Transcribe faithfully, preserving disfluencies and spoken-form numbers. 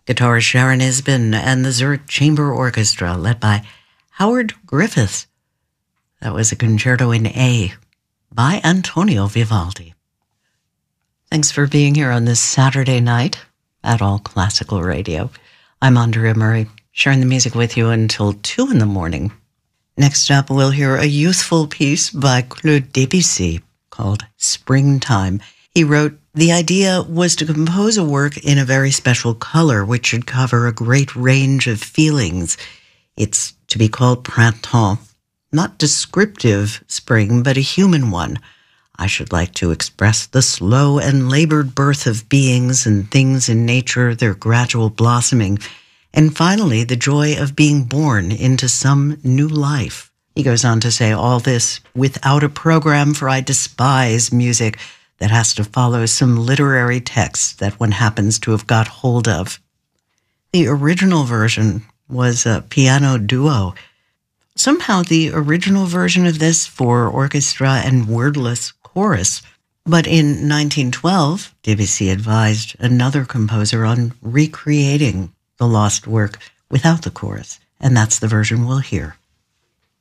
Guitarist Sharon Isbin and the Zurich Chamber Orchestra, led by Howard Griffiths. That was a concerto in A by Antonio Vivaldi. Thanks for being here on this Saturday night at All Classical Radio. I'm Andrea Murray, sharing the music with you until two in the morning. Next up, we'll hear a youthful piece by Claude Debussy called Springtime. He wrote, "The idea was to compose a work in a very special color, which should cover a great range of feelings. It's to be called Printemps, not descriptive spring, but a human one. I should like to express the slow and labored birth of beings and things in nature, their gradual blossoming, and finally the joy of being born into some new life." He goes on to say all this without a program, for I despise music that has to follow some literary text that one happens to have got hold of. The original version was a piano duo. Somehow the original version of this for orchestra and wordless chorus. But in nineteen twelve, Debussy advised another composer on recreating the lost work without the chorus, and that's the version we'll hear.